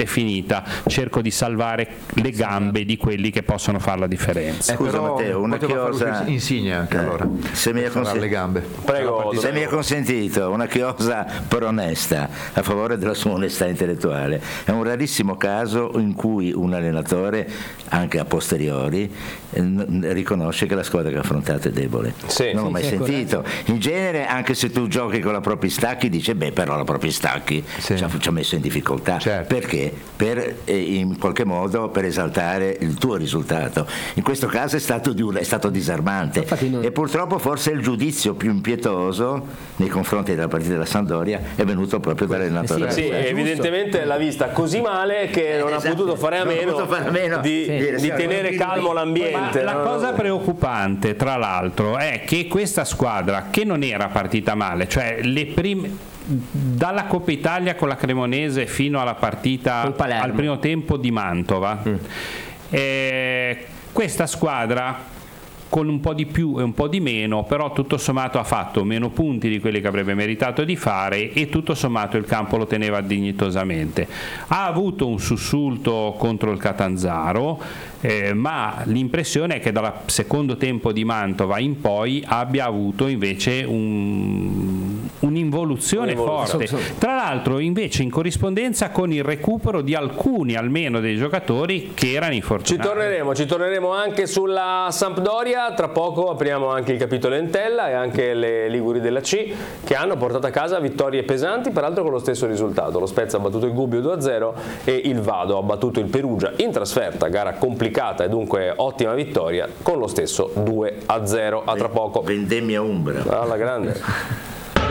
partita è finita, cerco di salvare le gambe di quelli che possono fare la differenza. Scusa Matteo, una chiosa Insigne anche allora. Se mi è le gambe. Prego, se mi è consentito, una chiosa per onesta, a favore della sua onestà intellettuale. È un rarissimo caso in cui un allenatore, anche a posteriori, riconosce che la squadra che ha affrontato è debole. Non l'ho mai sentito. In genere, anche se tu giochi con la propria Stacchi, dice però la propria Stacchi ci ha messo in difficoltà. Perché? In qualche modo per esaltare il tuo risultato. In questo caso è stato disarmante. E purtroppo forse il giudizio più impietoso nei confronti della partita della Sampdoria è venuto proprio dall'allenatore. Sì, evidentemente l'ha vista così male che non ha potuto fare a meno di tenere calmo l'ambiente. Ma la cosa preoccupante, tra l'altro, è che questa squadra, che non era partita male, cioè dalla Coppa Italia con la Cremonese fino alla partita al primo tempo di Mantova, questa squadra con un po' di più e un po' di meno, però tutto sommato ha fatto meno punti di quelli che avrebbe meritato di fare e tutto sommato il campo lo teneva dignitosamente. Ha avuto un sussulto contro il Catanzaro, ma l'impressione è che dal secondo tempo di Mantova in poi abbia avuto invece un'involuzione forte. Tra l'altro invece in corrispondenza con il recupero di alcuni almeno dei giocatori che erano infortunati. Ci torneremo anche sulla Sampdoria. Tra poco apriamo anche il capitolo Entella e anche le Liguri della C, che hanno portato a casa vittorie pesanti, peraltro con lo stesso risultato. Lo Spezia ha battuto il Gubbio 2-0 e il Vado ha battuto il Perugia in trasferta, gara complicata e dunque ottima vittoria con lo stesso 2-0. A tra poco. Vendemmia Umbra. Alla grande.